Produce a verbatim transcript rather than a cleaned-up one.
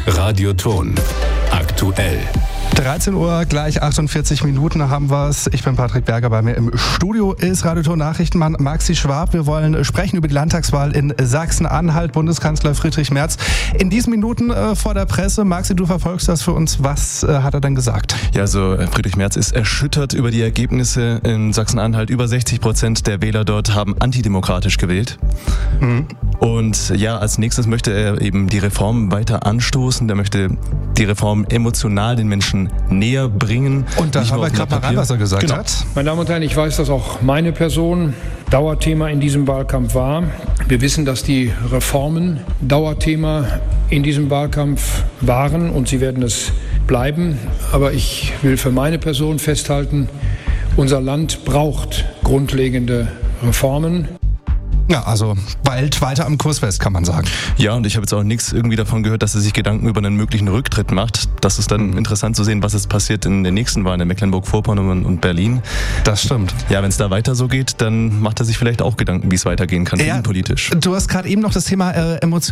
Radioton. Aktuell. dreizehn Uhr, gleich achtundvierzig Minuten haben wir es. Ich bin Patrick Berger, bei mir im Studio ist Radioton Nachrichtenmann Maxi Schwab. Wir wollen sprechen über die Landtagswahl in Sachsen-Anhalt, Bundeskanzler Friedrich Merz. In diesen Minuten äh, vor der Presse, Maxi, du verfolgst das für uns. Was äh, hat er denn gesagt? Ja, also Friedrich Merz ist erschüttert über die Ergebnisse in Sachsen-Anhalt. Über sechzig Prozent der Wähler dort haben antidemokratisch gewählt. Mhm. Und ja, als nächstes möchte er eben die Reform weiter anstoßen. Der möchte die Reform emotional den Menschen näher bringen. Und da haben wir gerade mal rein, was er gesagt genau. hat. Meine Damen und Herren, ich weiß, dass auch meine Person Dauerthema in diesem Wahlkampf war. Wir wissen, dass die Reformen Dauerthema in diesem Wahlkampf waren und sie werden es bleiben. Aber ich will für meine Person festhalten, unser Land braucht grundlegende Reformen. Ja, also bald weiter am Kurs fest, kann man sagen. Ja, und ich habe jetzt auch nichts irgendwie davon gehört, dass er sich Gedanken über einen möglichen Rücktritt macht. Das ist dann mhm. interessant zu sehen, was jetzt passiert in den nächsten Wahlen in Mecklenburg-Vorpommern und Berlin. Das stimmt. Ja, wenn es da weiter so geht, dann macht er sich vielleicht auch Gedanken, wie es weitergehen kann, ja, politisch. Du hast gerade eben noch das Thema äh, Emotionen